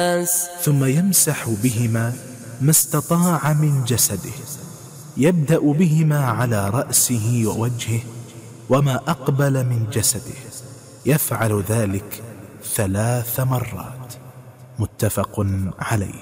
ثم يمسح بهما ما استطاع من جسده، يبدأ بهما على رأسه ووجهه وما أقبل من جسده، يفعل ذلك 3 مرات. متفق عليه.